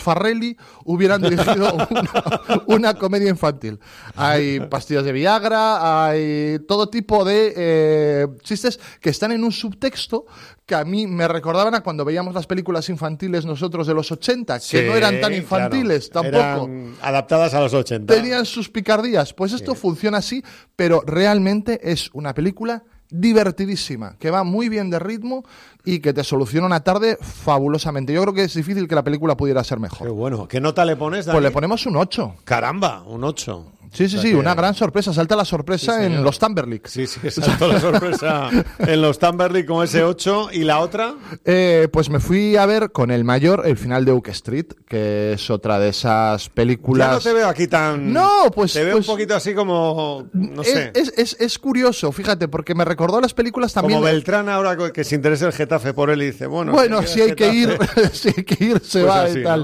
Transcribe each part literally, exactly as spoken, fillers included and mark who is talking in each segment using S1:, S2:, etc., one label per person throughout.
S1: Farrelly hubieran dirigido una, una comedia infantil. Hay pastillas de Viagra, hay todo tipo de eh, chistes que están en un subtexto que a mí me recordaban a cuando veíamos las películas infantiles nosotros de los ochenta, que sí, no eran tan infantiles, claro, tampoco.
S2: Eran adaptadas a los ochenta.
S1: Tenían sus picardías. Pues esto sí. funciona así, pero realmente es una película divertidísima, que va muy bien de ritmo y que te soluciona una tarde fabulosamente. Yo creo que es difícil que la película pudiera ser mejor.
S2: Qué bueno. ¿Qué nota le pones, Dani?
S1: Pues le ponemos un ocho.
S2: Caramba, un ocho.
S1: Sí, sí, o sea sí, que... una gran sorpresa. Salta la sorpresa sí, en los Timberlake.
S2: Sí, sí, saltó la sorpresa en los Timberlake con ese ocho. ¿Y la otra?
S1: Eh, pues me fui a ver con el mayor el final de Oak Street, que es otra de esas películas...
S2: Ya no te veo aquí tan...
S1: No, pues...
S2: Te veo
S1: pues...
S2: un poquito así como... no sé.
S1: Es, es, es curioso, fíjate, porque me recordó a las películas también...
S2: Como Beltrán ahora que se interesa el Getafe por él y dice, bueno...
S1: Bueno, si hay que ir, si hay que ir, se
S2: pues
S1: va
S2: así,
S1: y tal.
S2: ¿no?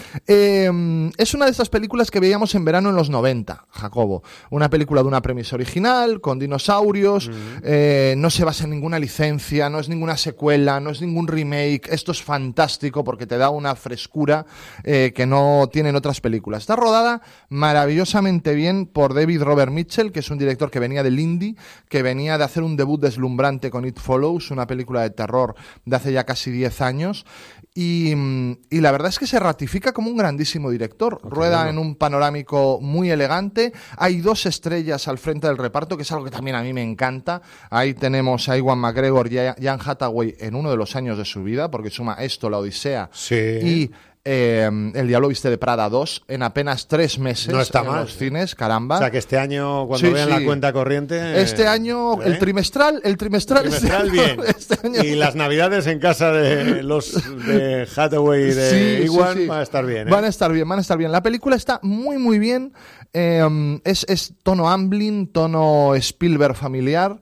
S1: Eh, es una de esas películas que veíamos en verano en los noventa, Jacobo. Una película de una premisa original, con dinosaurios, uh-huh. eh, no se basa en ninguna licencia, no es ninguna secuela, no es ningún remake. Esto es fantástico porque te da una frescura eh, que no tienen otras películas. Está rodada maravillosamente bien por David Robert Mitchell, que es un director que venía del indie, que venía de hacer un debut deslumbrante con It Follows, una película de terror de hace ya casi diez años. Y, y la verdad es que se ratifica como un grandísimo director. Okay, Rueda bueno. en un panorámico muy elegante. Hay dos estrellas al frente del reparto, que es algo que también a mí me encanta. Ahí tenemos a Ewan McGregor y a Jan Hathaway en uno de los años de su vida, porque suma esto, La Odisea,
S2: sí.
S1: y eh, El Diablo Viste de Prada dos en apenas tres meses
S2: no está
S1: en
S2: mal.
S1: los cines, caramba.
S2: O sea que este año, cuando
S1: sí,
S2: vean
S1: sí.
S2: la cuenta corriente...
S1: Este año, ¿eh? el trimestral, el trimestral,
S2: el trimestral
S1: este
S2: bien.
S1: Año, este año...
S2: Y las navidades en casa de los de Hathaway y de
S1: sí,
S2: Ewan
S1: sí, sí.
S2: van a estar bien, ¿eh?
S1: Van a estar bien, van a estar bien. La película está muy, muy bien. Eh, es, es tono Amblin, tono Spielberg familiar.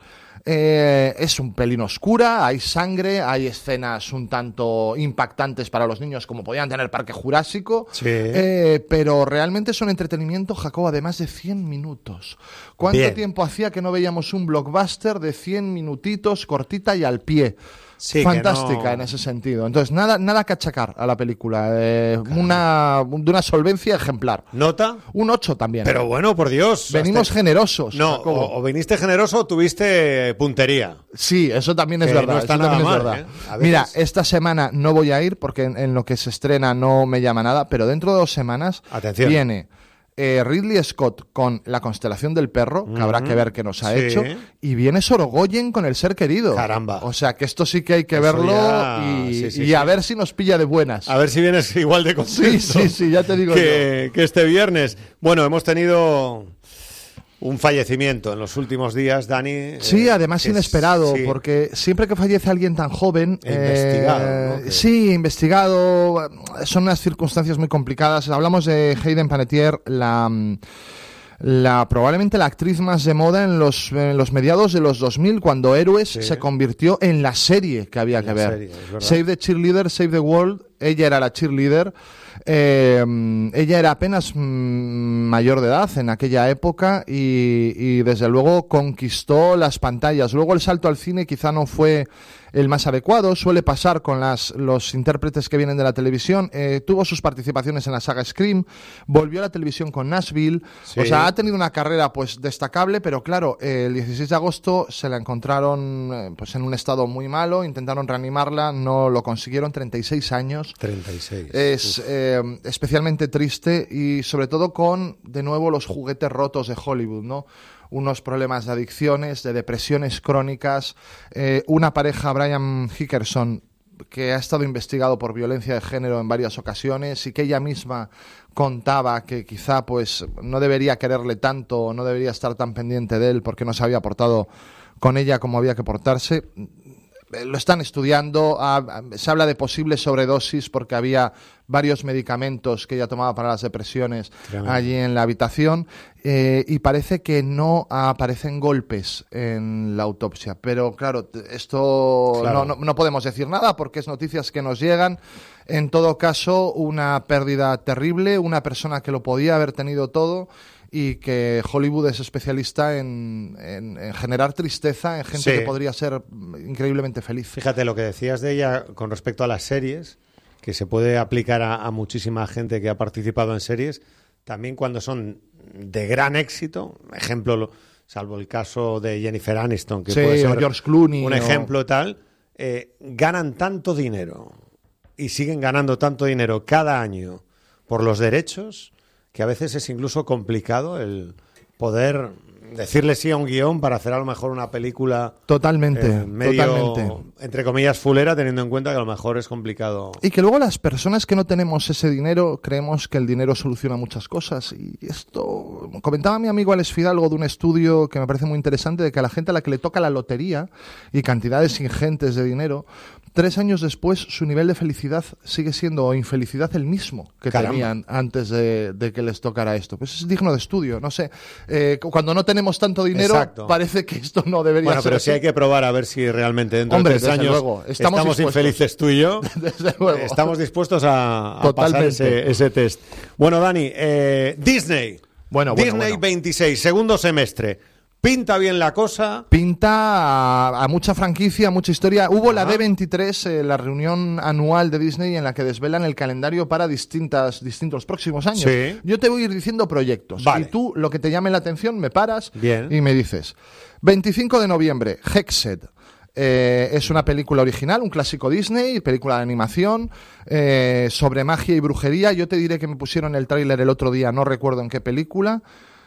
S1: Eh, es un pelín oscura, hay sangre, hay escenas un tanto impactantes para los niños como podían tener Parque Jurásico,
S2: sí.
S1: eh, pero realmente es un entretenimiento, Jacoba, de más de cien minutos. ¿Cuánto
S2: Bien.
S1: tiempo hacía que no veíamos un blockbuster de cien minutitos, cortita y al pie?
S2: Sí,
S1: fantástica
S2: no...
S1: en ese sentido. Entonces, nada, nada que achacar a la película. Eh, una, de una solvencia ejemplar.
S2: ¿Nota?
S1: Un ocho también.
S2: Pero bueno, por Dios.
S1: Venimos
S2: hasta...
S1: generosos.
S2: No, o, o viniste generoso o tuviste puntería.
S1: Sí, eso también es
S2: que
S1: verdad.
S2: No está
S1: eso
S2: nada
S1: también
S2: mal,
S1: es verdad.
S2: ¿eh? Veces...
S1: Mira, esta semana no voy a ir porque en, en lo que se estrena no me llama nada, pero dentro de dos semanas
S2: Atención.
S1: viene... Eh, Ridley Scott con La constelación del perro, que uh-huh. habrá que ver qué nos ha
S2: sí.
S1: hecho, y viene Sorogoyen con El ser querido.
S2: Caramba.
S1: O sea, que esto sí que hay que
S2: Eso
S1: verlo
S2: ya...
S1: y,
S2: sí, sí,
S1: y
S2: sí.
S1: a ver si nos pilla de buenas.
S2: A ver si vienes igual de contento.
S1: Sí, sí, sí, ya te digo
S2: que,
S1: yo.
S2: que este viernes. Bueno, hemos tenido... un fallecimiento en los últimos días, Dani.
S1: Sí,
S2: eh,
S1: además inesperado,
S2: sí.
S1: porque siempre que fallece alguien tan joven...
S2: E investigado,
S1: eh,
S2: ¿no? Que...
S1: Sí, investigado. Son unas circunstancias muy complicadas. Hablamos de Hayden Panettiere, la... La, probablemente la actriz más de moda en los, en los mediados de los dos mil, cuando Héroes sí. se convirtió en la serie que había en que ver.
S2: Serie,
S1: Save the Cheerleader, Save the World. Ella era la cheerleader. Eh, ella era apenas mm, mayor de edad en aquella época y, y desde luego conquistó las pantallas. Luego el salto al cine quizá no fue el más adecuado, suele pasar con las, los intérpretes que vienen de la televisión. Eh, tuvo sus participaciones en la saga Scream, volvió a la televisión con Nashville, sí. O sea, ha tenido una carrera pues destacable, pero claro, eh, el dieciséis de agosto se la encontraron eh, pues en un estado muy malo, intentaron reanimarla, no lo consiguieron, treinta y seis años.
S2: treinta y seis.
S1: Es eh, especialmente triste y sobre todo con, de nuevo, los juguetes rotos de Hollywood, ¿no? Unos problemas de adicciones, de depresiones crónicas, eh, una pareja, Brian Hickerson, que ha estado investigado por violencia de género en varias ocasiones y que ella misma contaba que quizá pues no debería quererle tanto, no debería estar tan pendiente de él porque no se había portado con ella como había que portarse. Lo están estudiando, ah, se habla de posibles sobredosis porque había varios medicamentos que ella tomaba para las depresiones Tremendo. allí en la habitación eh, y parece que no aparecen golpes en la autopsia. Pero claro, esto claro. No, no, no podemos decir nada porque es noticias que nos llegan. En todo caso, una pérdida terrible, una persona que lo podía haber tenido todo y que Hollywood es especialista en, en, en generar tristeza en gente
S2: sí.
S1: que podría ser increíblemente feliz.
S2: Fíjate lo que decías de ella con respecto a las series, que se puede aplicar a, a muchísima gente que ha participado en series, también cuando son de gran éxito, ejemplo, lo, salvo el caso de Jennifer Aniston, que
S1: sí,
S2: puede ser
S1: o George Clooney,
S2: un
S1: o...
S2: ejemplo tal, eh, ganan tanto dinero y siguen ganando tanto dinero cada año por los derechos, que a veces es incluso complicado el poder decirle sí a un guión para hacer a lo mejor una película
S1: totalmente,
S2: eh, medio,
S1: totalmente,
S2: entre comillas, fulera, teniendo en cuenta que a lo mejor es complicado.
S1: Y que luego las personas que no tenemos ese dinero creemos que el dinero soluciona muchas cosas. Y esto, comentaba mi amigo Alex Fidalgo de un estudio que me parece muy interesante, de que a la gente a la que le toca la lotería y cantidades ingentes de dinero, tres años después su nivel de felicidad sigue siendo, o infelicidad, el mismo que Caramba. tenían antes de, de que les tocara esto. Pues es digno de estudio, no sé. Eh, cuando no tenemos tanto dinero, Exacto. parece que esto no debería
S2: bueno,
S1: ser
S2: pero
S1: así.
S2: sí hay que probar a ver si realmente dentro
S1: Hombre,
S2: de tres años
S1: luego, estamos,
S2: estamos infelices tú y yo.
S1: Desde luego.
S2: Estamos dispuestos a, a pasar ese, ese test. Bueno, Dani, eh, Disney.
S1: Bueno, bueno,
S2: Disney
S1: bueno.
S2: veintiséis, segundo semestre. ¿Pinta bien la cosa?
S1: Pinta a, a mucha franquicia, a mucha historia. Hubo Ajá. la D veintitrés, eh, la reunión anual de Disney, en la que desvelan el calendario para distintas, distintos próximos años.
S2: Sí.
S1: Yo te voy a ir diciendo proyectos.
S2: Vale.
S1: Y tú, lo que te llame la atención, me paras
S2: bien.
S1: y me dices. veinticinco de noviembre, Hexed. Eh, es una película original, un clásico Disney, película de animación, eh, sobre magia y brujería. Yo te diré que me pusieron el tráiler el otro día, no recuerdo en qué película.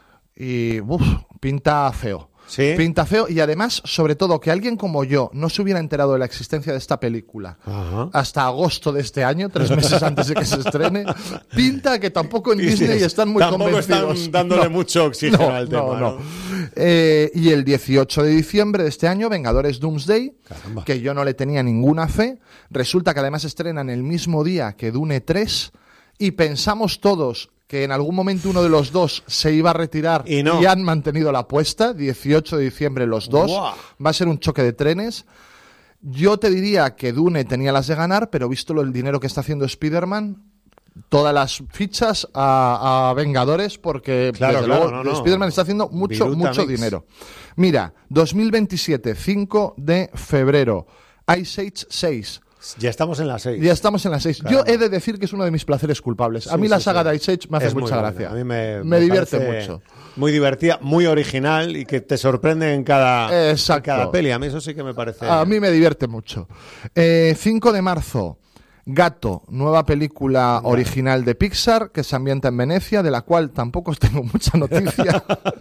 S1: Y uf, pinta feo.
S2: ¿Sí?
S1: Pinta feo y además, sobre todo, que alguien como yo no se hubiera enterado de la existencia de esta película
S2: Ajá.
S1: hasta agosto de este año, tres meses antes de que se estrene, pinta que tampoco en Disney
S2: sí,
S1: están muy
S2: tampoco
S1: convencidos.
S2: Están dándole
S1: no,
S2: mucho oxígeno
S1: no,
S2: al tema.
S1: No,
S2: ¿no?
S1: no. Eh, y el dieciocho de diciembre de este año, Vengadores Doomsday,
S2: Caramba.
S1: que yo no le tenía ninguna fe. Resulta que además estrenan el mismo día que Dune tres y pensamos todos que en algún momento uno de los dos se iba a retirar
S2: y, no.
S1: y han mantenido la apuesta, dieciocho de diciembre los dos,
S2: wow.
S1: va a ser un choque de trenes. Yo te diría que Dune tenía las de ganar, pero visto el dinero que está haciendo Spider-Man, todas las fichas a, a Vengadores, porque
S2: claro,
S1: desde
S2: claro,
S1: luego
S2: no, no.
S1: Spider-Man está haciendo mucho,
S2: Viruta
S1: mucho
S2: mix.
S1: dinero. Mira, dos mil veintisiete, cinco de febrero, Ice Age seis.
S2: Ya estamos en las seis.
S1: Ya estamos en las seis.
S2: Caramba.
S1: Yo he de decir que es uno de mis placeres culpables.
S2: Sí,
S1: a mí
S2: sí,
S1: la saga
S2: sí.
S1: de Ice Age me hace
S2: es
S1: mucha
S2: muy
S1: gracia.
S2: Buena. A mí me,
S1: me,
S2: me
S1: divierte
S2: parece
S1: mucho.
S2: Muy divertida, muy original y que te sorprende en cada, en cada peli. A mí eso sí que me parece...
S1: A mí me divierte mucho. Eh, cinco de marzo, Gato, nueva película
S2: vale.
S1: original de Pixar que se ambienta en Venecia, de la cual tampoco os tengo mucha noticia.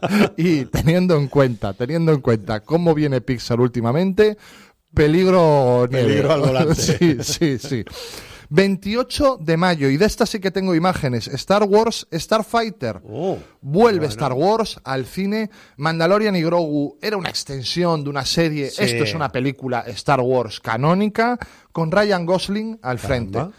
S1: Y teniendo en cuenta, teniendo en cuenta cómo viene Pixar últimamente, peligro nieve.
S2: Peligro al volante.
S1: Sí, sí, sí. veintiocho de mayo, y de esta sí que tengo imágenes, Star Wars Starfighter.
S2: Oh,
S1: Vuelve
S2: bueno.
S1: Star Wars al cine. Mandalorian y Grogu era una extensión de una serie.
S2: Sí.
S1: Esto es una película Star Wars canónica con Ryan Gosling al frente.
S2: Caramba.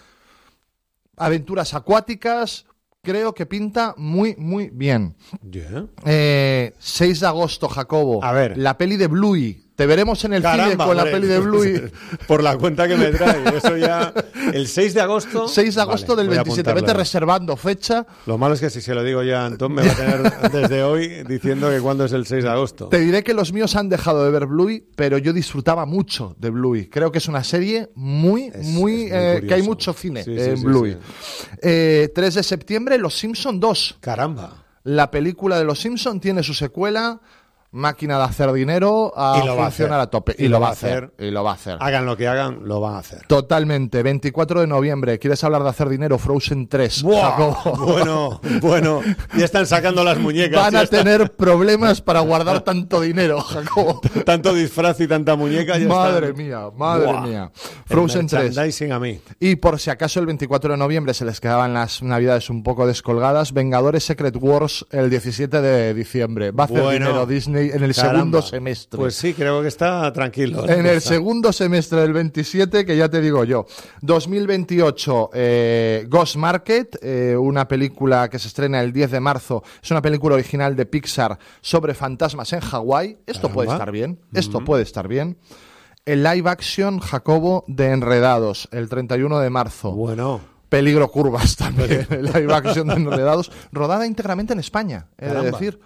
S1: Aventuras acuáticas. Creo que pinta muy, muy bien.
S2: Yeah.
S1: Eh, seis de agosto, Jacobo.
S2: A ver.
S1: La peli de Bluey. Te veremos en el
S2: Caramba,
S1: cine con
S2: hombre.
S1: la peli de Bluey.
S2: Por la cuenta que me trae. Eso ya. El seis de agosto.
S1: seis de agosto
S2: vale,
S1: del veintisiete. Vete
S2: apuntarlo.
S1: reservando fecha.
S2: Lo malo es que si se lo digo ya a Antón, me va a tener desde hoy diciendo que cuándo es el seis de agosto.
S1: Te diré que los míos han dejado de ver Bluey, pero yo disfrutaba mucho de Bluey. Creo que es una serie muy,
S2: Es-
S1: muy,
S2: es muy
S1: eh, que hay
S2: curioso.
S1: mucho cine
S2: Sí, sí,
S1: en
S2: sí,
S1: Bluey.
S2: sí.
S1: Eh, tres de septiembre, Los Simpson dos.
S2: Caramba.
S1: La película de Los Simpson tiene su secuela, Máquina de hacer dinero, a
S2: Y lo va a
S1: funcionar
S2: hacer.
S1: a tope. Y, lo va a hacer. Y lo va a hacer.
S2: Hagan lo que hagan, lo van a hacer.
S1: Totalmente. veinticuatro de noviembre. ¿Quieres hablar de hacer dinero? Frozen tres.
S2: ¡Buah!
S1: Jacobo.
S2: Bueno, bueno. Ya están sacando las muñecas.
S1: Van
S2: ya
S1: a
S2: está.
S1: tener problemas para guardar tanto dinero, Jacobo.
S2: Tanto disfraz y tanta muñeca. Ya
S1: Madre
S2: están.
S1: mía, madre
S2: Buah.
S1: mía.
S2: El
S1: Frozen tres.
S2: merchandising a mí.
S1: Y por si acaso el veinticuatro de noviembre se les quedaban las navidades un poco descolgadas, Vengadores Secret Wars el diecisiete de diciembre. Va a hacer
S2: Bueno,
S1: dinero Disney en el
S2: caramba.
S1: segundo semestre.
S2: Pues sí, creo que está tranquilo.
S1: En el
S2: Está.
S1: segundo semestre del veintisiete, que ya te digo yo. dos mil veintiocho, eh, Ghost Market, eh, una película que se estrena el diez de marzo. Es una película original de Pixar sobre fantasmas en Hawái. Esto
S2: Caramba.
S1: puede estar bien. Esto puede estar bien. El live action, Jacobo, de Enredados, el treinta y uno de marzo.
S2: Bueno.
S1: Peligro curvas también, el live action de Enredados, rodada íntegramente en España, he de
S2: Caramba.
S1: decir.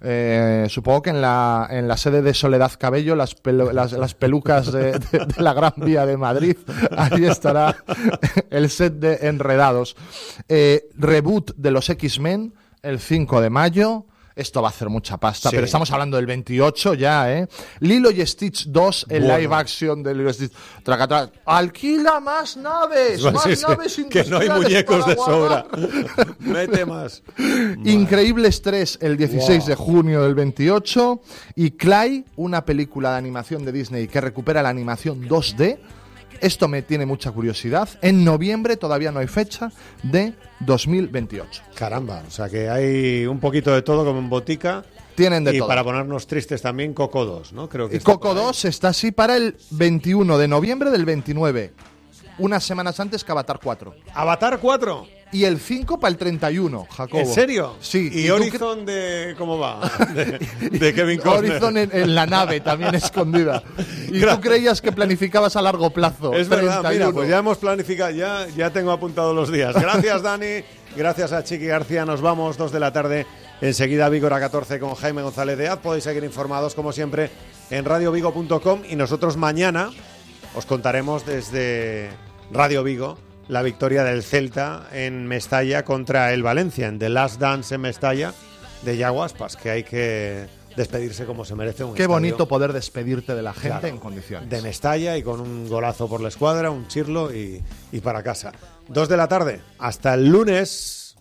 S1: Eh, supongo que en la, en la sede de Soledad Cabello, las, pelu- las, las pelucas de, de, de la Gran Vía de Madrid, ahí estará el set de Enredados. Eh, reboot de los X-Men el cinco de mayo. Esto va a hacer mucha pasta, sí. Pero estamos hablando del veintiocho ya, ¿eh? Lilo y Stitch dos, el bueno. live action de Lilo y Stitch. Traca, alquila más naves,
S2: sí,
S1: más
S2: sí,
S1: naves
S2: sí. Que no hay muñecos de sobra. Mete más.
S1: Increíbles tres, el dieciséis wow. de junio del veintiocho. Y Clay, una película de animación de Disney que recupera la animación dos D. Esto me tiene mucha curiosidad. En noviembre, todavía no hay fecha, de dos mil veintiocho.
S2: Caramba, o sea que hay un poquito de todo como en botica.
S1: Tienen de
S2: y
S1: todo.
S2: Y para ponernos tristes también, Coco dos, ¿no? Creo que
S1: Coco dos está así para el veintiuno de noviembre del veintinueve. Unas semanas antes que Avatar cuatro.
S2: ¿Avatar cuatro?
S1: Y el cinco para el treinta y uno, Jacobo.
S2: ¿En serio?
S1: Sí.
S2: ¿Y, ¿Y Horizon cre- de cómo va? De, de Kevin Costner.
S1: Horizon en, en la nave, también escondida. Y Gracias. Tú creías que planificabas a largo plazo.
S2: Es verdad, mira, pues ya hemos planificado, ya, ya tengo apuntados los días. Gracias, Dani. Gracias a Chiqui García. Nos vamos, dos de la tarde. Enseguida Vígora catorce con Jaime González de Az. Podéis seguir informados, como siempre, en radio vigo punto com. Y nosotros mañana os contaremos desde Radio Vigo la victoria del Celta en Mestalla contra el Valencia, en The Last Dance en Mestalla de Yaguaspas, que hay que despedirse como se merece un
S1: Qué
S2: estadio.
S1: Bonito poder despedirte de la gente claro, en condiciones.
S2: De Mestalla y con un golazo por la escuadra, un chirlo y, y para casa. Dos de la tarde, hasta el lunes.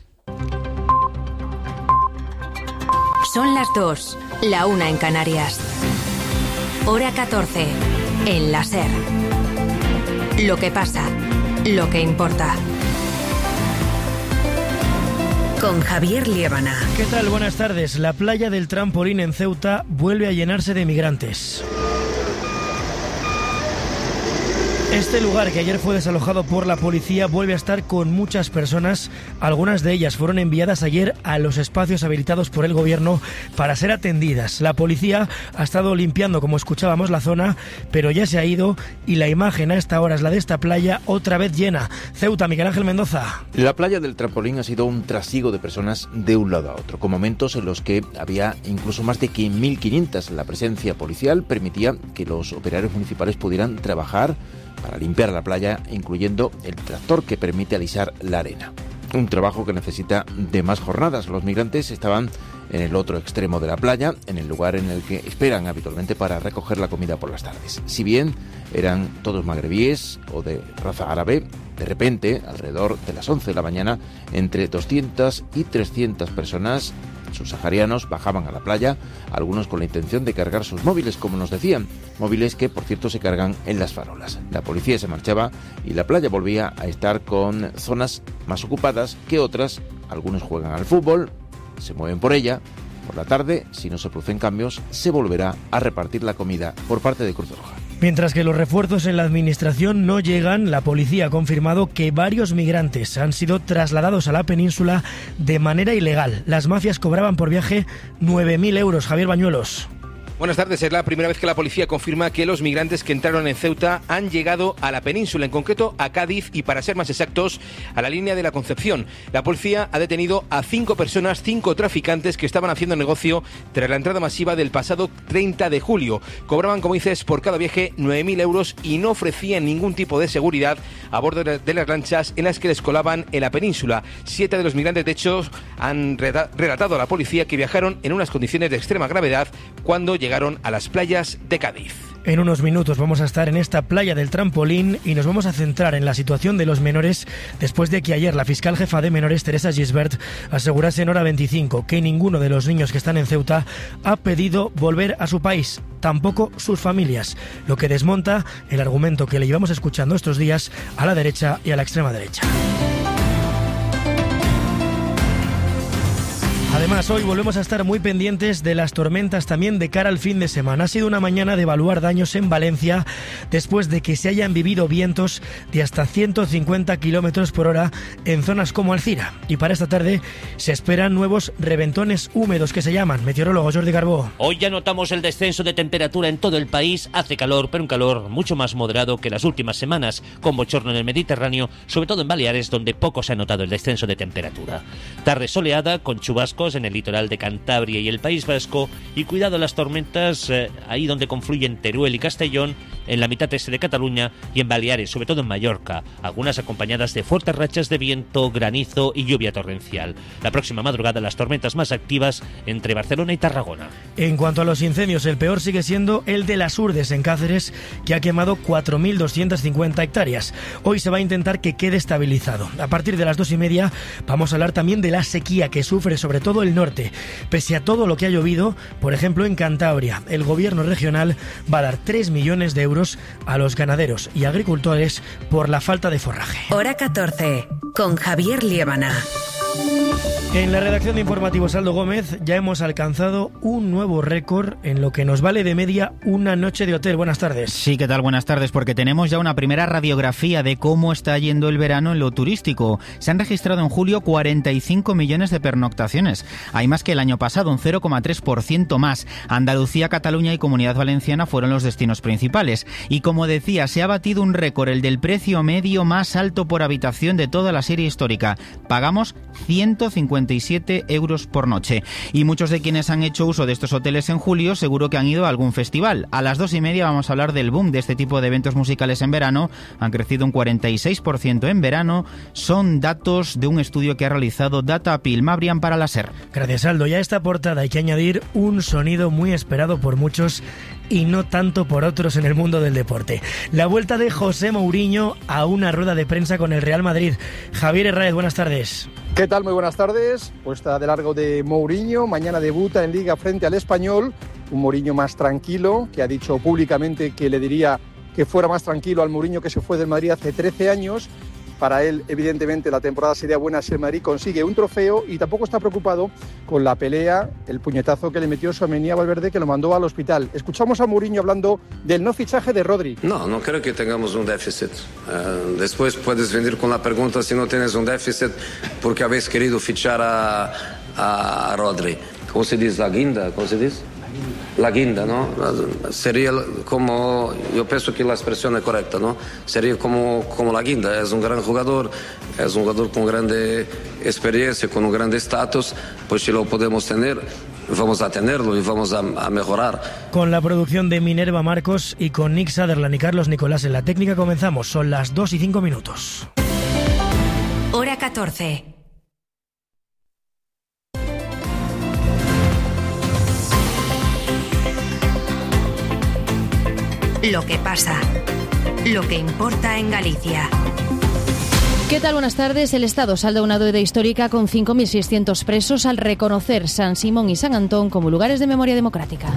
S3: Son las dos, la una en Canarias. Hora catorce, en la SER. Lo que pasa, lo que importa. Con Javier Liébana.
S4: ¿Qué tal? Buenas tardes. La playa del Trampolín en Ceuta vuelve a llenarse de migrantes. Este lugar, que ayer fue desalojado por la policía, vuelve a estar con muchas personas. Algunas de ellas fueron enviadas ayer a los espacios habilitados por el gobierno para ser atendidas. La policía ha estado limpiando, como escuchábamos, la zona, pero ya se ha ido y la imagen a esta hora es la de esta playa otra vez llena. Ceuta, Miguel Ángel Mendoza.
S5: La playa del Trampolín ha sido un trasiego de personas de un lado a otro, con momentos en los que había incluso más de mil quinientas. La presencia policial permitía que los operarios municipales pudieran trabajar para limpiar la playa, incluyendo el tractor que permite alisar la arena. Un trabajo que necesita de más jornadas. Los migrantes estaban en el otro extremo de la playa, en el lugar en el que esperan habitualmente para recoger la comida por las tardes. Si bien eran todos magrebíes o de raza árabe, de repente, alrededor de las once de la mañana, entre doscientas y trescientas personas subsaharianos bajaban a la playa, algunos con la intención de cargar sus móviles, como nos decían, móviles que por cierto se cargan en las farolas. La policía se marchaba y la playa volvía a estar con zonas más ocupadas que otras. Algunos juegan al fútbol, se mueven por ella. Por la tarde, si no se producen cambios, se volverá a repartir la comida por parte de Cruz Roja.
S4: Mientras que los refuerzos en la administración no llegan, la policía ha confirmado que varios migrantes han sido trasladados a la península de manera ilegal. Las mafias cobraban por viaje nueve mil euros. Javier Bañuelos.
S6: Buenas tardes. Es la primera vez que la policía confirma que los migrantes que entraron en Ceuta han llegado a la península, en concreto a Cádiz y, para ser más exactos, a la línea de la Concepción. La policía ha detenido a cinco personas, cinco traficantes que estaban haciendo negocio tras la entrada masiva del pasado treinta de julio. Cobraban, como dices, por cada viaje nueve mil euros y no ofrecían ningún tipo de seguridad a bordo de las lanchas en las que les colaban en la península. Siete de los migrantes, de hecho, han relatado a la policía que viajaron en unas condiciones de extrema gravedad cuando llegaron llegaron a las playas de Cádiz.
S4: En unos minutos vamos a estar en esta playa del Trampolín y nos vamos a centrar en la situación de los menores después de que ayer la fiscal jefa de menores, Teresa Gisbert, asegurase en Hora veinticinco que ninguno de los niños que están en Ceuta ha pedido volver a su país, tampoco sus familias, lo que desmonta el argumento que le llevamos escuchando estos días a la derecha y a la extrema derecha. Además, hoy volvemos a estar muy pendientes de las tormentas también de cara al fin de semana. Ha sido una mañana de evaluar daños en Valencia después de que se hayan vivido vientos de hasta ciento cincuenta kilómetros por hora en zonas como Alcira. Y para esta tarde se esperan nuevos reventones húmedos que se llaman. Meteorólogo Jordi Carbó.
S7: Hoy ya notamos el descenso de temperatura en todo el país. Hace calor, pero un calor mucho más moderado que las últimas semanas, con bochorno en el Mediterráneo, sobre todo en Baleares, donde poco se ha notado el descenso de temperatura. Tarde soleada con chubascos en el litoral de Cantabria y el País Vasco, y cuidado las tormentas eh, ahí donde confluyen Teruel y Castellón, en la mitad este de Cataluña y en Baleares, sobre todo en Mallorca, algunas acompañadas de fuertes rachas de viento, granizo y lluvia torrencial. La próxima madrugada las tormentas más activas entre Barcelona y Tarragona.
S4: En cuanto a los incendios, el peor sigue siendo el de las Urdes en Cáceres, que ha quemado cuatro mil doscientas cincuenta hectáreas. Hoy se va a intentar que quede estabilizado. A partir de las dos y media vamos a hablar también de la sequía que sufre sobre todo el norte. Pese a todo lo que ha llovido, por ejemplo en Cantabria, el gobierno regional va a dar tres millones de euros a los ganaderos y agricultores por la falta de forraje.
S3: Hora catorce, con Javier Liébana.
S4: En la redacción de Informativos Aldo Gómez ya hemos alcanzado un nuevo récord en lo que nos vale de media una noche de hotel. Buenas tardes.
S8: Sí, ¿qué tal? Buenas tardes, porque tenemos ya una primera radiografía de cómo está yendo el verano en lo turístico. Se han registrado en julio cuarenta y cinco millones de pernoctaciones. Hay más que el año pasado, un cero coma tres por ciento más. Andalucía, Cataluña y Comunidad Valenciana fueron los destinos principales. Y como decía, se ha batido un récord, el del precio medio más alto por habitación de toda la serie histórica. Pagamos ciento cincuenta y siete euros por noche. Y muchos de quienes han hecho uso de estos hoteles en julio seguro que han ido a algún festival. A las dos y media vamos a hablar del boom de este tipo de eventos musicales en verano. Han crecido un cuarenta y seis por ciento en verano. Son datos de un estudio que ha realizado Datapil. Mabrian para la SER.
S4: Gracias, Aldo. Y a esta portada hay que añadir un sonido muy esperado por muchos y no tanto por otros en el mundo del deporte. La vuelta de José Mourinho a una rueda de prensa con el Real Madrid. Javier Herráez, buenas tardes.
S9: ¿Qué tal? Muy buenas tardes. Puesta de largo de Mourinho. Mañana debuta en Liga frente al Español. Un Mourinho más tranquilo, que ha dicho públicamente que le diría que fuera más tranquilo al Mourinho que se fue del Madrid hace trece años. Para él, evidentemente, la temporada sería buena si el Madrid consigue un trofeo, y tampoco está preocupado con la pelea, el puñetazo que le metió Tchouaméni a Valverde, que lo mandó al hospital. Escuchamos a Mourinho hablando del no fichaje de Rodri.
S10: No, no creo que tengamos un déficit. Uh, después puedes venir con la pregunta si no tienes un déficit porque habéis querido fichar a, a Rodri. ¿Cómo se dice? La guinda, ¿cómo se dice? La guinda, ¿no? Sería como, yo pienso que la expresión es correcta, ¿no? Sería como, como la guinda. Es un gran jugador, es un jugador con grande experiencia, con un gran estatus. Pues si lo podemos tener, vamos a tenerlo y vamos a, a mejorar.
S4: Con la producción de Minerva Marcos y con Nick Sutherland y Carlos Nicolás en la técnica comenzamos. Son las dos y cinco minutos.
S3: Hora catorce. Lo que pasa, lo que importa en Galicia.
S11: ¿Qué tal? Buenas tardes. El Estado salda una deuda histórica con cinco mil seiscientos presos al reconocer San Simón y San Antón como lugares de memoria democrática.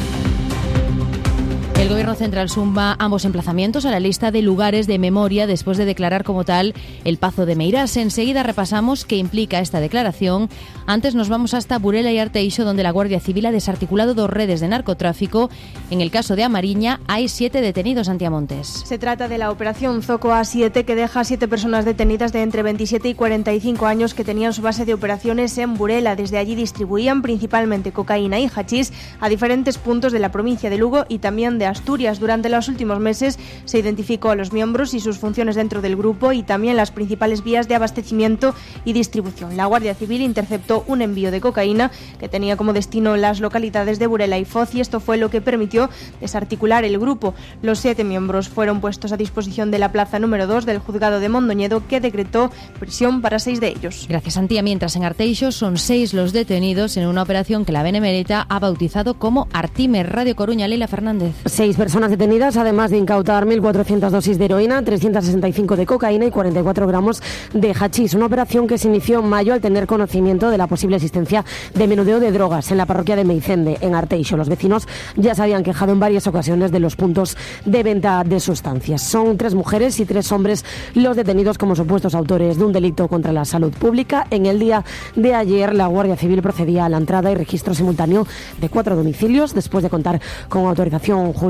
S11: El Gobierno Central suma ambos emplazamientos a la lista de lugares de memoria después de declarar como tal el Pazo de Meirás. Enseguida repasamos qué implica esta declaración. Antes nos vamos hasta Burela y Arteixo, donde la Guardia Civil ha desarticulado dos redes de narcotráfico. En el caso de Amariña hay siete detenidos, Antiamontes.
S12: Se trata de la operación Zoco A siete, que deja a siete personas detenidas de entre veintisiete y cuarenta y cinco años que tenían su base de operaciones en Burela. Desde allí distribuían principalmente cocaína y hachís a diferentes puntos de la provincia de Lugo y también de Asturias. Durante los últimos meses se identificó a los miembros y sus funciones dentro del grupo y también las principales vías de abastecimiento y distribución. La Guardia Civil interceptó un envío de cocaína que tenía como destino las localidades de Burela y Foz, y esto fue lo que permitió desarticular el grupo. Los siete miembros fueron puestos a disposición de la plaza número dos del juzgado de Mondoñedo, que decretó prisión para seis de ellos.
S11: Gracias, Antía. Mientras en Arteixo son seis los detenidos en una operación que la Benemérita ha bautizado como Artimer. Radio Coruña, Leila Fernández.
S13: Seis personas detenidas, además de incautar mil cuatrocientas dosis de heroína, trescientas sesenta y cinco de cocaína y cuarenta y cuatro gramos de hachís. Una operación que se inició en mayo al tener conocimiento de la posible existencia de menudeo de drogas en la parroquia de Meicende, en Arteixo. Los vecinos ya se habían quejado en varias ocasiones de los puntos de venta de sustancias. Son tres mujeres y tres hombres los detenidos como supuestos autores de un delito contra la salud pública. En el día de ayer, la Guardia Civil procedía a la entrada y registro simultáneo de cuatro domicilios después de contar con autorización judicial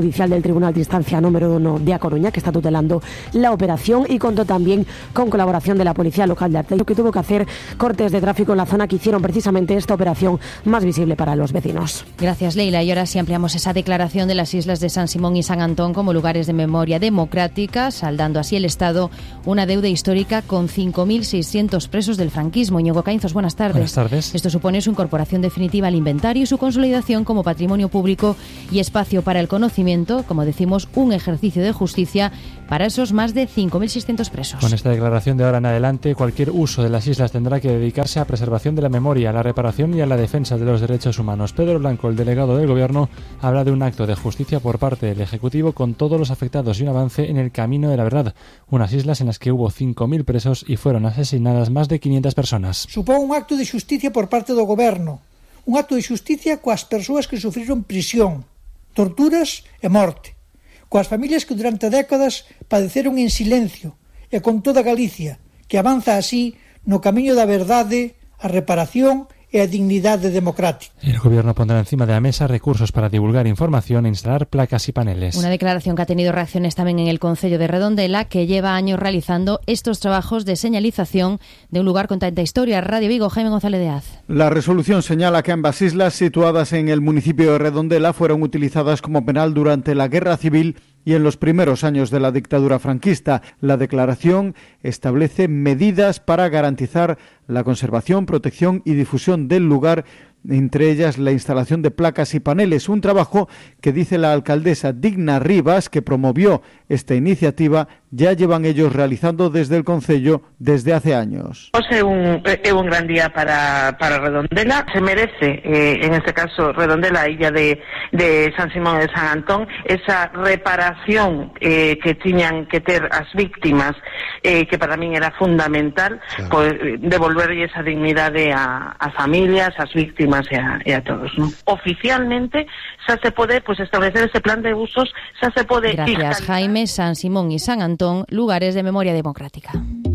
S13: judicial del Tribunal de Instancia número uno de A Coruña, que está tutelando la operación, y contó también con colaboración de la Policía Local de Arteixo, que tuvo que hacer cortes de tráfico en la zona que hicieron precisamente esta operación más visible para los vecinos.
S11: Gracias, Leila. Y ahora sí ampliamos esa declaración de las islas de San Simón y San Antón como lugares de memoria democrática, saldando así el Estado una deuda histórica con cinco mil seiscientos presos del franquismo. Íñigo Caínzos, buenas tardes.
S14: Buenas tardes.
S11: Esto supone su incorporación definitiva al inventario y su consolidación como patrimonio público y espacio para el conocimiento, como decimos, un ejercicio de justicia para esos más de cinco mil seiscientos presos.
S14: Con esta declaración de ahora en adelante, cualquier uso de las islas tendrá que dedicarse a preservación de la memoria, a la reparación y a la defensa de los derechos humanos. Pedro Blanco, el delegado del Gobierno, habla de un acto de justicia por parte del Ejecutivo con todos los afectados y un avance en el camino de la verdad. Unas islas en las que hubo cinco mil presos y fueron asesinadas más de quinientas personas.
S15: Supón un acto de xusticia por parte do Goberno, un acto de xusticia coas persoas que sufriron prisión, torturas e morte, coas familias que durante décadas padeceron en silencio e con toda Galicia, que avanza así no camiño da verdade, a reparación e a dignidade democrática.
S14: El Gobierno pondrá encima de la mesa recursos para divulgar información e instalar placas y paneles.
S11: Una declaración que ha tenido reacciones también en el Concello de Redondela, que lleva años realizando estos trabajos de señalización de un lugar con tanta historia. Radio Vigo, Jaime González de Az.
S16: La resolución señala que ambas islas situadas en el municipio de Redondela fueron utilizadas como penal durante la Guerra Civil y en los primeros años de la dictadura franquista. La declaración establece medidas para garantizar la conservación, protección y difusión del lugar, entre ellas la instalación de placas y paneles, un trabajo que, dice la alcaldesa Digna Rivas, que promovió esta iniciativa, ya llevan ellos realizando desde el Concello desde hace años.
S17: É un, é un gran día para, para Redondela. Se merece, eh, en este caso Redondela, a illa de, de San Simón e San Antón, esa reparación eh, que tiñan que ter as víctimas, eh, que para min era fundamental, claro, pues, devolverlle esa dignidade a, a familias, as víctimas e a, e a todos, ¿no? Oficialmente xa se pode pues, establecer ese plan de usos, xa se pode...
S11: Gracias, Jaime. San Simón y San Antón, lugares de memoria democrática.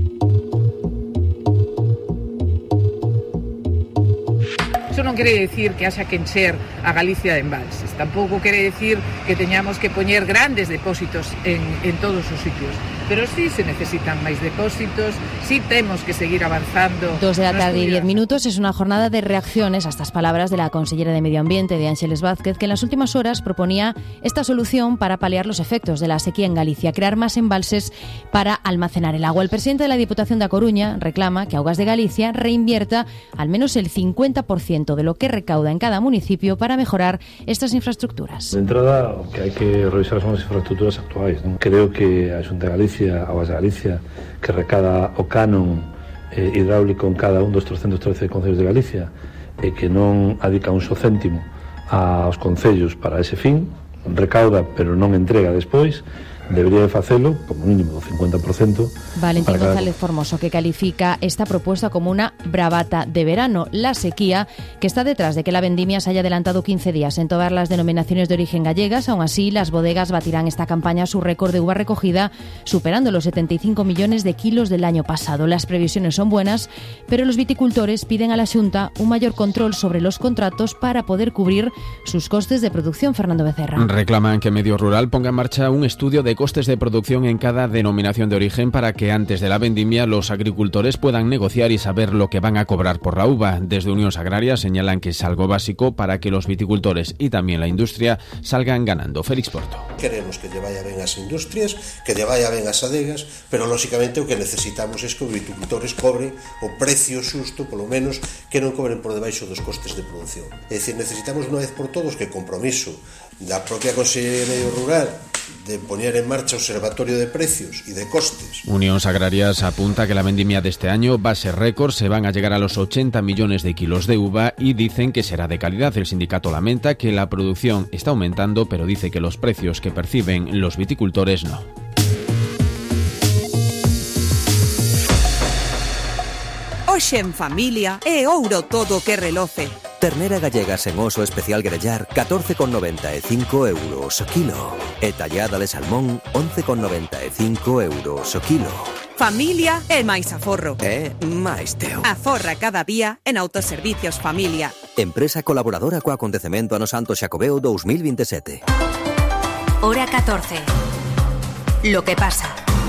S18: Eso non quere decir que haxa que encher a Galicia de embalses. Tampouco quere decir que teñamos que poñer grandes depósitos en, en todos os sitios. Pero sí se necesitan máis depósitos, sí temos que seguir avanzando.
S11: Dos de la tarde y diez minutos es una jornada de reacciones a estas palabras de la consellera de Medio Ambiente, de Ángeles Vázquez, que en las últimas horas proponía esta solución para paliar los efectos de la sequía en Galicia, crear más embalses para almacenar el agua. El presidente de la Diputación de A Coruña reclama que Augas de Galicia reinvierta al menos el cincuenta por ciento de lo que recauda en cada municipio para mejorar estas infraestructuras.
S19: De entrada, o que hai que revisar son as infraestructuras actuais, non? Creo que a Xunta de Galicia, Augas de Galicia, que recada o canon eh, hidráulico en cada un dos trescentos trece concellos de Galicia, e que non adica un só céntimo aos concellos para ese fin, recauda pero non entrega despois, debería de facelo como mínimo do cincuenta por ciento.
S11: Valentín González Formoso, que califica esta propuesta como una bravata de verano. La sequía que está detrás de que la vendimia se haya adelantado quince días en todas las denominaciones de origen gallegas. Aún así, las bodegas batirán esta campaña su récord de uva recogida, superando los setenta y cinco millones de kilos del año pasado. Las previsiones son buenas, pero los viticultores piden a la Xunta un mayor control sobre los contratos para poder cubrir sus costes de producción. Fernando Becerra.
S20: Reclaman que Medio Rural ponga en marcha un estudio de costes de producción en cada denominación de origen para que antes de la vendimia los agricultores puedan negociar y saber lo que van a cobrar por la uva. Desde Unión Agraria señalan que es algo básico para que los viticultores y también la industria salgan ganando. Félix Porto.
S21: Queremos que lle vaya ben as industrias, que lle vaya ben as adegas, pero lóxicamente o que necesitamos é que os viticultores cobren o precio xusto, polo menos que non cobren por debaixo dos costes de produción. É dicir, necesitamos unha vez por todos que compromiso da propia Consellería de Medio Rural de poner en marcha observatorio de precios y de costes.
S20: Unión Agrarias apunta que la vendimia de este año va a ser récord, se van a llegar a los ochenta millones de kilos de uva y dicen que será de calidad. El sindicato lamenta que la producción está aumentando, pero dice que los precios que perciben los viticultores no.
S22: Hoxe en familia é ouro todo que reloce.
S23: Ternera gallega sen oso especial grellar catorce con noventa e cinco euros o kilo. E tallada de salmón once con noventa e cinco euros o kilo.
S22: Familia é máis aforro.
S23: É máis teo.
S22: Aforra cada día en Autoservicios Familia.
S23: Empresa colaboradora co acontecemento ano Santo Xacobeo dous mil vinte e sete.
S3: Hora catorce. Lo que pasa.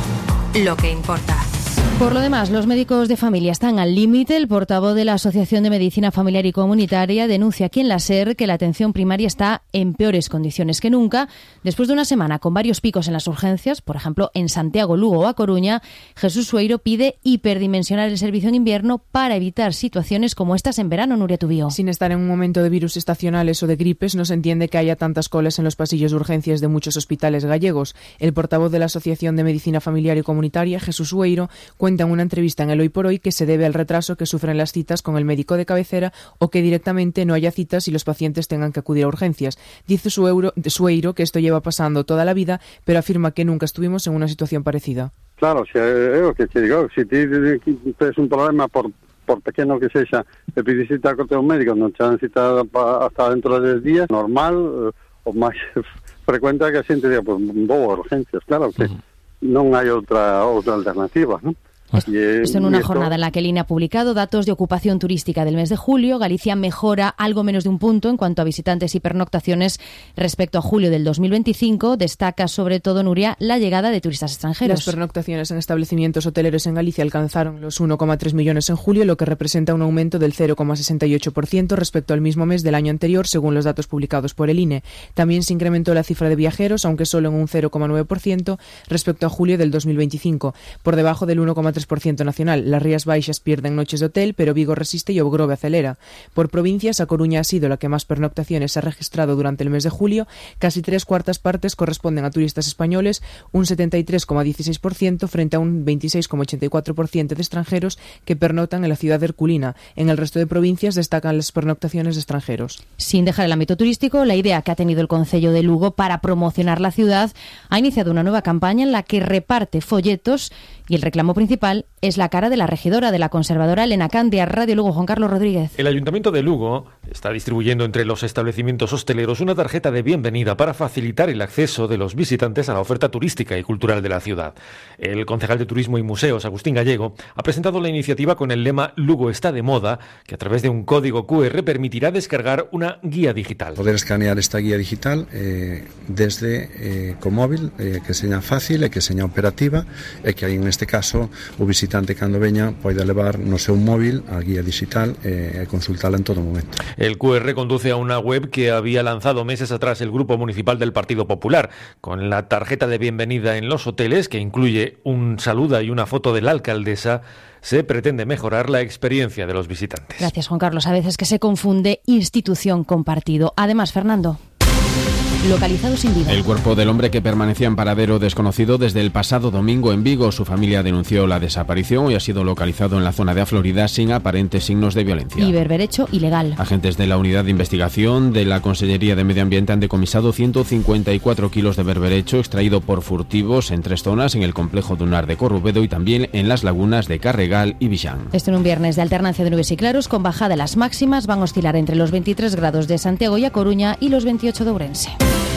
S3: Lo que importa.
S11: Por lo demás, los médicos de familia están al límite. El portavoz de la Asociación de Medicina Familiar y Comunitaria denuncia aquí en la SER que la atención primaria está en peores condiciones que nunca. Después de una semana con varios picos en las urgencias, por ejemplo en Santiago, Lugo o A Coruña, Jesús Sueiro pide hiperdimensionar el servicio en invierno para evitar situaciones como estas en verano. Nuria Tubío.
S1: Sin estar en un momento de virus estacionales o de gripes, no se entiende que haya tantas colas en los pasillos de urgencias de muchos hospitales gallegos. El portavoz de la Asociación de Medicina Familiar y Comunitaria, Jesús Sueiro, cuenta en una entrevista en el Hoy por Hoy que se debe al retraso que sufren las citas con el médico de cabecera o que directamente no haya citas y los pacientes tengan que acudir a urgencias. Dice Sueiro que esto lleva pasando toda la vida, pero afirma que nunca estuvimos en una situación parecida.
S2: Claro, se, é o que te digo, se ti tens un problema por por pequeno que sexa, e pides cita co teu médico, non te dan cita hasta dentro de dez días, normal, o máis frecuente que a xente diga, pues, vou a urgencias, claro que uh-huh. non hai outra outra alternativa, non?
S11: Esto en una jornada en la que el I N E ha publicado datos de ocupación turística del mes de julio. Galicia mejora algo menos de un punto en cuanto a visitantes y pernoctaciones respecto a julio del dos mil veinticinco. Destaca sobre todo, Nuria, la llegada de turistas extranjeros.
S1: Las pernoctaciones en establecimientos hoteleros en Galicia alcanzaron los uno coma tres millones en julio, lo que representa un aumento del cero coma sesenta y ocho por ciento respecto al mismo mes del año anterior, según los datos publicados por el I N E. También se incrementó la cifra de viajeros, aunque solo en un cero coma nueve por ciento respecto a julio del dos mil veinticinco, por debajo del uno coma tres por ciento nacional. Las Rías Baixas pierden noches de hotel, pero Vigo resiste y Ogrove acelera. Por provincias, A Coruña ha sido la que más pernoctaciones ha registrado durante el mes de julio. Casi tres cuartas partes corresponden a turistas españoles, un setenta y tres coma dieciséis por ciento frente a un veintiséis coma ochenta y cuatro por ciento de extranjeros que pernoctan en la ciudad de herculina. En el resto de provincias destacan las pernoctaciones de extranjeros.
S11: Sin dejar el ámbito turístico, la idea que ha tenido el Concello de Lugo para promocionar la ciudad ha iniciado una nueva campaña en la que reparte folletos y el reclamo principal es la cara de la regidora de la conservadora Elena Candia. Radio Lugo, Juan Carlos Rodríguez.
S5: El Ayuntamiento de Lugo está distribuyendo entre los establecimientos hosteleros una tarjeta de bienvenida para facilitar el acceso de los visitantes a la oferta turística y cultural de la ciudad. El concejal de Turismo y Museos, Agustín Gallego, ha presentado la iniciativa con el lema Lugo está de moda, que a través de un código cu erre permitirá descargar una guía digital.
S24: Poder escanear esta guía digital eh, desde eh, co móvil, eh, que seña fácil e que seña operativa, e que aí neste caso o visitante cando veña pode levar no seu móvil a guía digital e eh, consultala en todo momento.
S5: El cu erre conduce a una web que había lanzado meses atrás el Grupo Municipal del Partido Popular, con la tarjeta de bienvenida en los hoteles, que incluye un saludo y una foto de la alcaldesa. Se pretende mejorar la experiencia de los visitantes.
S11: Gracias, Juan Carlos. A veces que se confunde institución con partido. Además, Fernando, localizado sin vida.
S20: El cuerpo del hombre que permanecía en paradero desconocido desde el pasado domingo en Vigo. Su familia denunció la desaparición y ha sido localizado en la zona de A Florida sin aparentes signos de violencia.
S11: Y berberecho ilegal.
S20: Agentes de la Unidad de Investigación de la Consellería de Medio Ambiente han decomisado ciento cincuenta y cuatro kilos de berberecho extraído por furtivos en tres zonas, en el complejo dunar de Corrubedo y también en las lagunas de Carregal y Villán.
S11: Esto en un viernes de alternancia de nubes y claros, con bajada de las máximas. Van a oscilar entre los veintitrés grados de Santiago y A Coruña y los veintiocho de Ourense.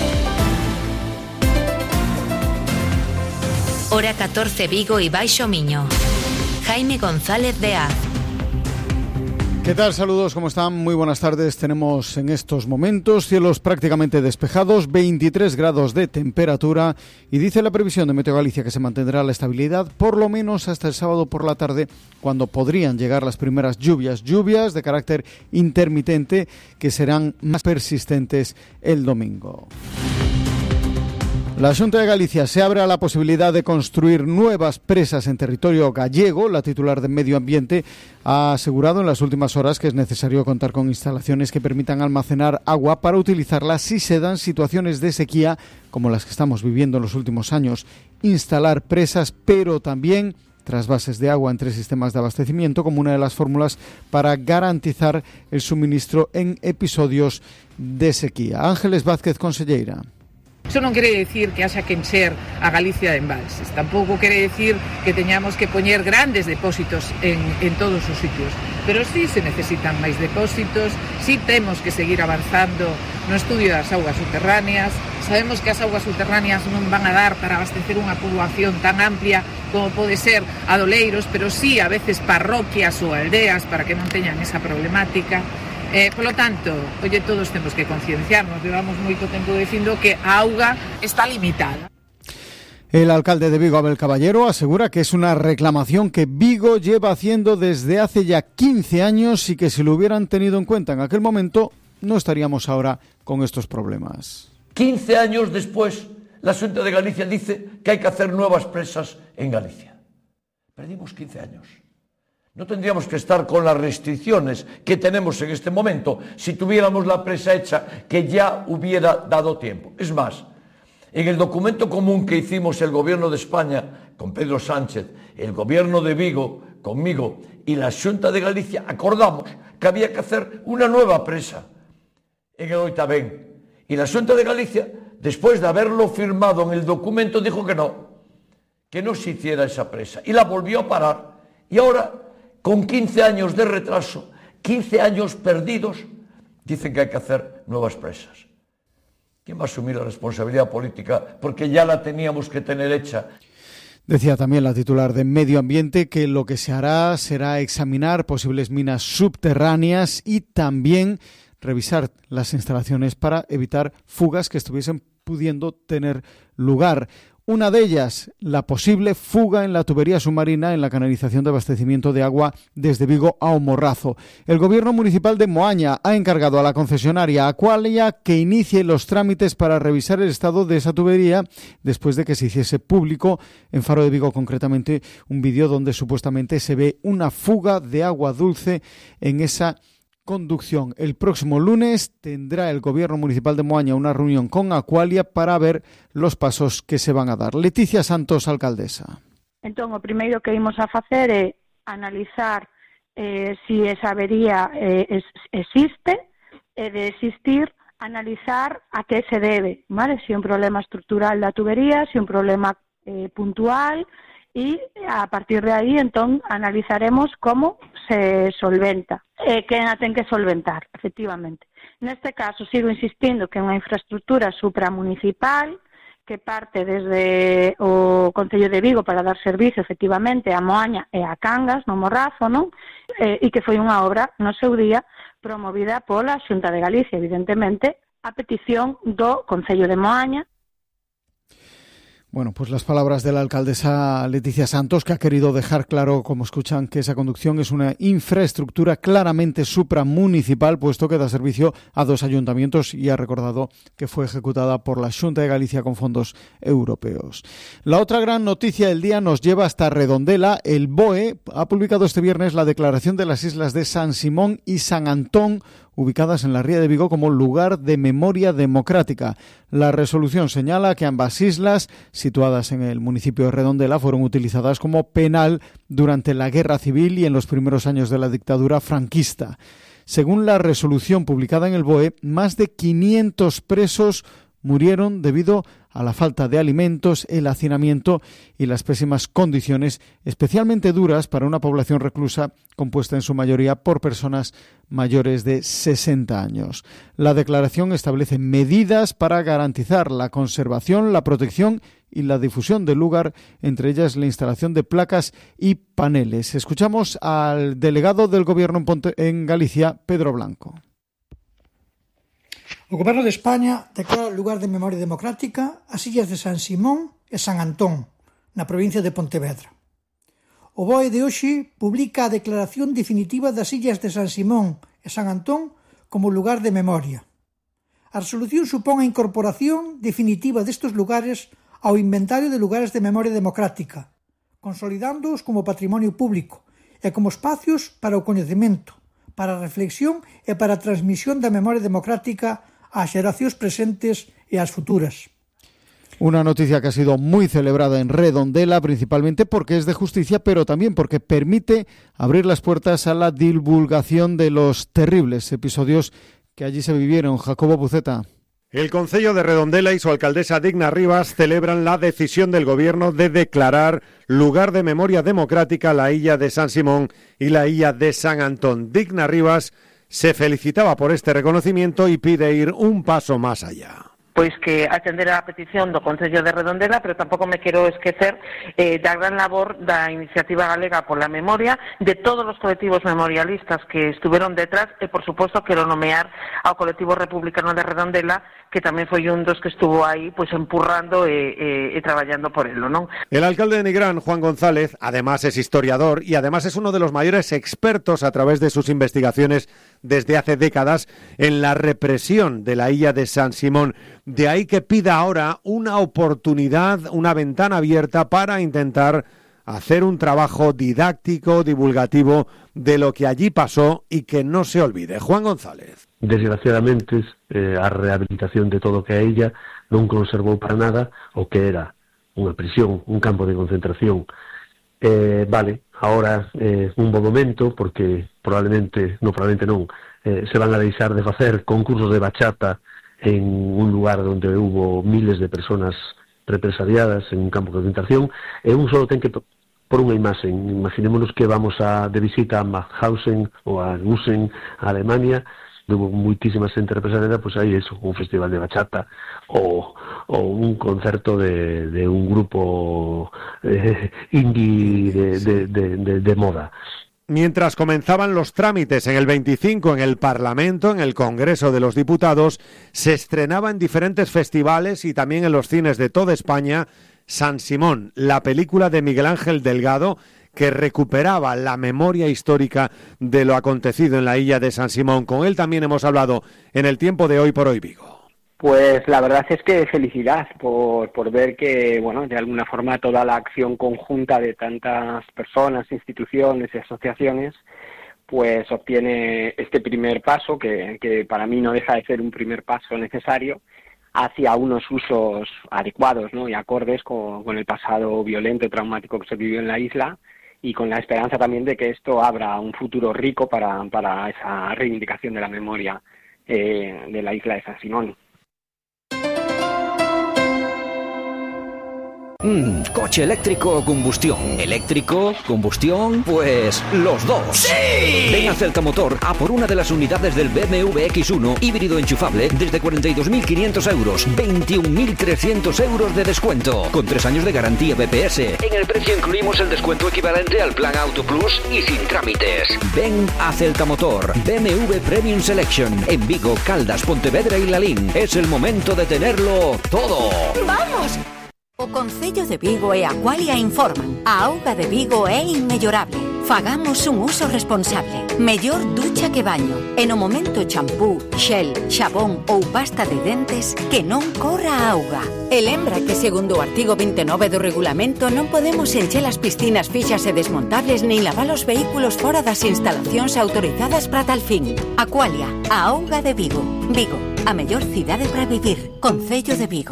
S3: Hora catorce, Vigo y Baixo Miño. Jaime González de Az.
S16: ¿Qué tal? Saludos, ¿cómo están? Muy buenas tardes. Tenemos en estos momentos cielos prácticamente despejados, veintitrés grados de temperatura, y dice la previsión de Meteo Galicia que se mantendrá la estabilidad por lo menos hasta el sábado por la tarde, cuando podrían llegar las primeras lluvias, lluvias de carácter intermitente que serán más persistentes el domingo. La Xunta de Galicia se abre a la posibilidad de construir nuevas presas en territorio gallego. La titular de Medio Ambiente ha asegurado en las últimas horas que es necesario contar con instalaciones que permitan almacenar agua para utilizarla si se dan situaciones de sequía como las que estamos viviendo en los últimos años. Instalar presas, pero también trasvases de agua entre sistemas de abastecimiento como una de las fórmulas para garantizar el suministro en episodios de sequía. Ángeles Vázquez, conselleira.
S18: Eso non quere decir que haxa que encher a Galicia de embalses, tampouco quere decir que teñamos que poñer grandes depósitos en, en todos os sitios, pero sí se necesitan máis depósitos, sí temos que seguir avanzando no estudio das augas subterráneas. Sabemos que as augas subterráneas non van a dar para abastecer unha poboación tan amplia como pode ser Adoleiros, pero sí a veces parroquias ou aldeas para que non teñan esa problemática. Eh, polo tanto, oye, todos temos que concienciarnos, levamos moito tempo dicindo que a auga está limitada.
S16: El alcalde de Vigo, Abel Caballero, asegura que es una reclamación que Vigo lleva haciendo desde hace ya quince años y que si lo hubieran tenido en cuenta en aquel momento no estaríamos ahora con estos problemas.
S6: quince años después, la Xunta de Galicia dice que hay que hacer nuevas presas en Galicia. Perdimos quince años. No tendríamos que estar con las restricciones que tenemos en este momento si tuviéramos la presa hecha, que ya hubiera dado tiempo. Es más, en el documento común que hicimos el Gobierno de España con Pedro Sánchez, el Gobierno de Vigo conmigo y la Xunta de Galicia, acordamos que había que hacer una nueva presa en el Oitabén. Y la Xunta de Galicia, después de haberlo firmado en el documento, dijo que no, que no se hiciera esa presa. Y la volvió a parar. Y ahora, con quince años de retraso, quince años perdidos, dicen que hay que hacer nuevas presas. ¿Quién va a asumir la responsabilidad política? Porque ya la teníamos que tener hecha.
S16: Decía también la titular de Medio Ambiente que lo que se hará será examinar posibles minas subterráneas y también revisar las instalaciones para evitar fugas que estuviesen pudiendo tener lugar. Una de ellas, la posible fuga en la tubería submarina en la canalización de abastecimiento de agua desde Vigo a O Morrazo. El Gobierno Municipal de Moaña ha encargado a la concesionaria Aqualia que inicie los trámites para revisar el estado de esa tubería después de que se hiciese público, en Faro de Vigo concretamente, un vídeo donde supuestamente se ve una fuga de agua dulce en esa conducción. El próximo lunes tendrá el Gobierno Municipal de Moaña una reunión con Aqualia para ver los pasos que se van a dar. Leticia Santos, alcaldesa.
S7: Entón, o primeiro que imos a facer é analizar eh, si esa avería eh, es, existe, e de existir, analizar a que se debe, vale? Si un problema estructural da tubería, si un problema eh, puntual, e a partir de aí, entón, analizaremos como se solventa. Eh, quen a ten que solventar, efectivamente. Neste caso, sigo insistindo que é unha infraestructura supramunicipal que parte desde o Concello de Vigo para dar servicio, efectivamente, a Moaña e a Cangas, no Morrazo, non? Eh, e que foi unha obra, no seu día, promovida pola Xunta de Galicia, evidentemente, a petición do Concello de Moaña.
S16: Bueno, pues las palabras de la alcaldesa Leticia Santos, que ha querido dejar claro, como escuchan, que esa conducción es una infraestructura claramente supramunicipal, puesto que da servicio a dos ayuntamientos y ha recordado que fue ejecutada por la Xunta de Galicia con fondos europeos. La otra gran noticia del día nos lleva hasta Redondela. El B O E ha publicado este viernes la declaración de las islas de San Simón y San Antón, ubicadas en la Ría de Vigo como lugar de memoria democrática. La resolución señala que ambas islas, situadas en el municipio de Redondela, fueron utilizadas como penal durante la Guerra Civil y en los primeros años de la dictadura franquista. Según la resolución publicada en el B O E, más de quinientos presos murieron debido a la falta de alimentos, el hacinamiento y las pésimas condiciones, especialmente duras para una población reclusa compuesta en su mayoría por personas mayores de sesenta años. La declaración establece medidas para garantizar la conservación, la protección y la difusión del lugar, entre ellas la instalación de placas y paneles. Escuchamos al delegado del Gobierno en, Ponte- en Galicia, Pedro Blanco.
S15: O Goberno de España declara lugar de memoria democrática as illas de San Simón e San Antón, na provincia de Pontevedra. O B O E de hoxe publica a declaración definitiva das illas de San Simón e San Antón como lugar de memoria. A resolución supón a incorporación definitiva destes lugares ao inventario de lugares de memoria democrática, consolidándoos como patrimonio público e como espacios para o coñecemento, para a reflexión e para a transmisión da memoria democrática ás xeracións presentes e ás futuras.
S16: Una noticia que ha sido muy celebrada en Redondela, principalmente porque es de justicia, pero también porque permite abrir las puertas a la divulgación de los terribles episodios que allí se vivieron. Jacobo Buceta.
S8: El Concello de Redondela y su alcaldesa Digna Rivas celebran la decisión del Gobierno de declarar lugar de memoria democrática la illa de San Simón y la illa de San Antón. Digna Rivas se felicitaba por este reconocimiento y pide ir un paso más allá.
S17: pois que atender a petición do Concello de Redondela, pero tampouco me quero esquecer eh, da gran labor da Iniciativa Galega pola Memoria, de todos os colectivos memorialistas que estuveron detrás, e por suposto quero nomear ao colectivo republicano de Redondela, que tamén foi un dos que estuvo aí pois empurrando e, e, e traballando por elo, non?
S8: El alcalde de Nigrán, Juan González, además es historiador y además es uno de los mayores expertos a través de sus investigaciones desde hace décadas en la represión de la illa de San Simón. De ahí que pida ahora una oportunidad, una ventana abierta para intentar hacer un trabajo didáctico, divulgativo de lo que allí pasó y que no se olvide. Juan González.
S4: Desgraciadamente, eh, a rehabilitación de todo o que a illa non conservou para nada o que era unha prisión, un campo de concentración. Eh, vale, ahora é eh, un bo momento porque probablemente, non probablemente non, eh, se van a deixar de facer concursos de bachata en un lugar onde hubo miles de personas represaliadas en un campo de concentración, e un solo ten que por unha imaxe. Imaginémonos que vamos a de visita a Mauthausen ou a Gusen, a Alemania, hubo muitísima xente represaliada, pois aí eso, un festival de bachata ou, ou un concerto de, de un grupo eh, indie de, de, de, de, de moda.
S8: Mientras comenzaban los trámites en el veinticinco en el Parlamento, en el Congreso de los Diputados, se estrenaba en diferentes festivales y también en los cines de toda España San Simón, la película de Miguel Ángel Delgado, que recuperaba la memoria histórica de lo acontecido en la illa de San Simón. Con él también hemos hablado en el tiempo de Hoy por Hoy Vigo.
S9: Pues la verdad es que felicidad por, por ver que, bueno, de alguna forma toda la acción conjunta de tantas personas, instituciones y asociaciones, pues obtiene este primer paso, que, que para mí no deja de ser un primer paso necesario, hacia unos usos adecuados, ¿no?, y acordes con, con el pasado violento y traumático que se vivió en la isla, y con la esperanza también de que esto abra un futuro rico para, para esa reivindicación de la memoria eh, de la isla de San Simón.
S10: Mm, ¿coche eléctrico o combustión? ¿Eléctrico? ¿Combustión? Pues los dos. ¡Sí! Ven a Celtamotor a por una de las unidades del B M W X uno híbrido enchufable desde cuarenta y dos mil quinientos euros, veintiún mil trescientos euros de descuento, con tres años de garantía B P S. En el precio incluimos el descuento equivalente al plan Auto Plus y sin trámites. Ven a Celtamotor, B M W Premium Selection, en Vigo, Caldas, Pontevedra y Lalín. Es el momento de tenerlo todo.
S12: ¡Vamos! O Concello de Vigo e Aqualia informan. A auga de Vigo é inmellorable. Fagamos un uso responsable. Mellor ducha que baño. E no momento champú, xel, xabón ou pasta de dentes, que non corra a auga. E lembra que segundo o artigo veintinueve do regulamento non podemos encher as piscinas fixas e desmontables nin lavar os vehículos fora das instalacións autorizadas para tal fin. Aqualia, a auga de Vigo. Vigo, a mellor cidade para vivir. Concello de Vigo.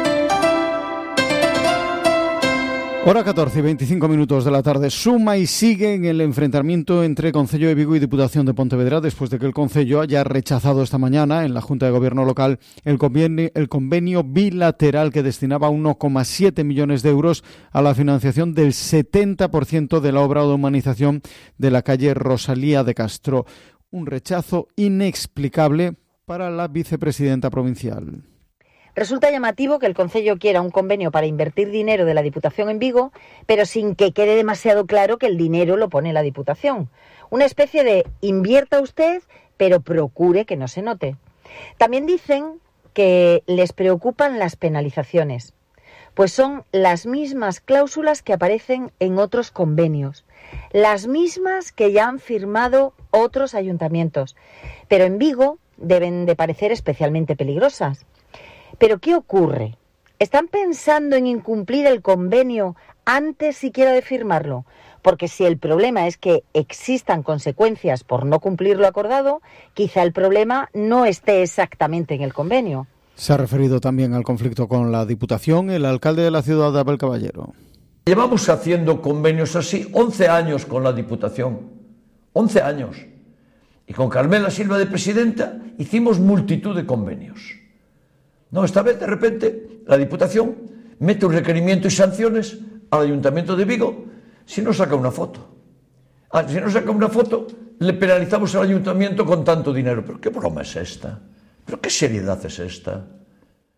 S16: Hora catorce y veinticinco minutos de la tarde. Suma y sigue en el enfrentamiento entre Concello de Vigo y Diputación de Pontevedra después de que el Concello haya rechazado esta mañana en la Junta de Gobierno local el convenio, el convenio bilateral que destinaba uno coma siete millones de euros a la financiación del setenta por ciento de la obra de humanización de la calle Rosalía de Castro. Un rechazo inexplicable para la vicepresidenta provincial.
S25: Resulta llamativo que el Concello quiera un convenio para invertir dinero de la Diputación en Vigo, pero sin que quede demasiado claro que el dinero lo pone la Diputación. Una especie de invierta usted, pero procure que no se note. También dicen que les preocupan las penalizaciones, pues son las mismas cláusulas que aparecen en otros convenios, las mismas que ya han firmado otros ayuntamientos, pero en Vigo deben de parecer especialmente peligrosas. ¿Pero qué ocurre? ¿Están pensando en incumplir el convenio antes siquiera de firmarlo? Porque si el problema es que existan consecuencias por no cumplir lo acordado, quizá el problema no esté exactamente en el convenio.
S16: Se ha referido también al conflicto con la Diputación el alcalde de la ciudad de Abel Caballero.
S6: Llevamos haciendo convenios así once años con la Diputación. once años. Y con Carmela Silva de presidenta hicimos multitud de convenios. No, esta vez, de repente, la Diputación mete un requerimiento y sanciones al Ayuntamiento de Vigo si no saca una foto. Ah, si no saca una foto, le penalizamos al Ayuntamiento con tanto dinero. ¿Pero qué broma es esta? ¿Pero qué seriedad es esta?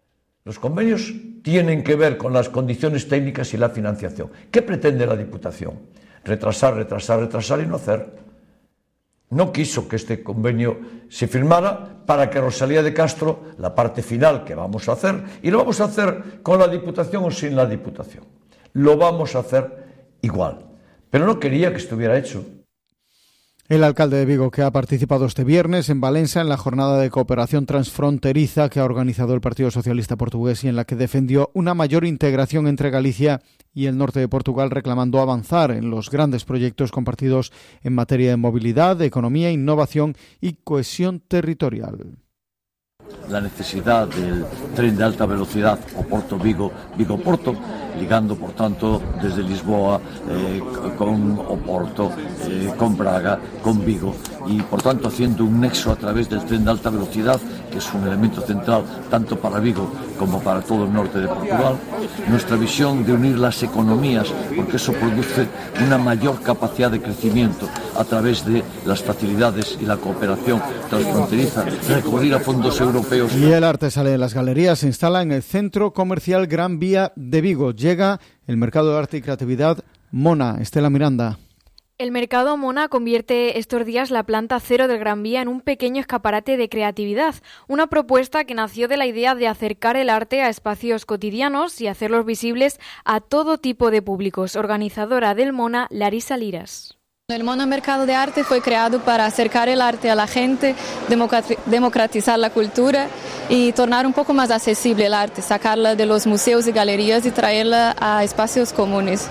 S6: Los convenios tienen que ver con las condiciones técnicas y la financiación. ¿Qué pretende la Diputación? Retrasar, retrasar, retrasar y no hacer. No quiso que este convenio se firmara para que Rosalía de Castro, la parte final que vamos a hacer, y lo vamos a hacer con la Diputación o sin la Diputación. Lo vamos a hacer igual. Pero no quería que estuviera hecho.
S16: El alcalde de Vigo, que ha participado este viernes en Valencia en la jornada de cooperación transfronteriza que ha organizado el Partido Socialista Portugués y en la que defendió una mayor integración entre Galicia y el norte de Portugal, reclamando avanzar en los grandes proyectos compartidos en materia de movilidad, economía, innovación y cohesión territorial.
S13: La necesidad del tren de alta velocidad Oporto-Vigo, Vigo-Porto, ligando por tanto desde Lisboa eh, con Oporto, eh, con Braga, con Vigo y por tanto haciendo un nexo a través del tren de alta velocidad, que es un elemento central tanto para Vigo como para todo el norte de Portugal. Nuestra visión de unir las economías, porque eso produce una mayor capacidad de crecimiento a través de las facilidades y la cooperación transfronteriza, recurrir a fondos europeos.
S16: Y el arte sale de las galerías, se instala en el Centro Comercial Gran Vía de Vigo. Llega el Mercado de Arte y Creatividad Mona. Estela Miranda.
S14: El Mercado Mona convierte estos días la planta cero del Gran Vía en un pequeño escaparate de creatividad, una propuesta que nació de la idea de acercar el arte a espacios cotidianos y hacerlos visibles a todo tipo de públicos. Organizadora del Mona, Larisa Liras.
S19: El Mona Mercado de Arte fue creado para acercar el arte a la gente, democratizar la cultura y tornar un poco más accesible el arte, sacarla de los museos y galerías y traerla a espacios comunes.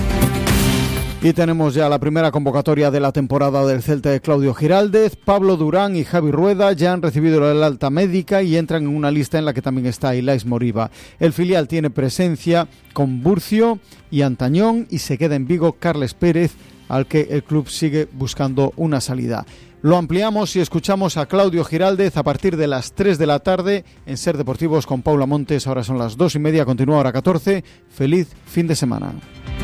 S16: Y tenemos ya la primera convocatoria de la temporada del Celta de Claudio Giraldez. Pablo Durán y Javi Rueda ya han recibido el alta médica y entran en una lista en la que también está Ilais Moriba. El filial tiene presencia con Burcio y Antañón y se queda en Vigo Carles Pérez, al que el club sigue buscando una salida. Lo ampliamos y escuchamos a Claudio Giraldez a partir de las tres de la tarde en Ser Deportivos con Paula Montes. Ahora son las dos y media, continúa Hora catorce. Feliz fin de semana.